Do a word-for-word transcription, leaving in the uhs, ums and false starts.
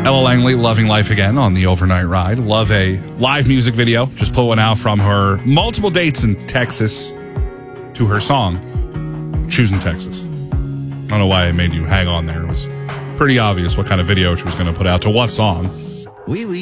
Ella Langley, Loving Life Again on the Overnight Ride. Love a live music video. Just pull one out from her multiple dates in Texas to her song, Choosing Texas. I don't know why I made you hang on there. It was pretty obvious what kind of video she was going to put out to what song. Oui, oui.